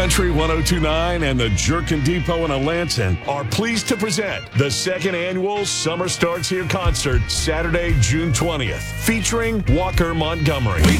Country 1029 and the Jerkin Depot in Alanson are pleased to present the second annual Summer Starts Here concert Saturday, June 20th, featuring Walker Montgomery.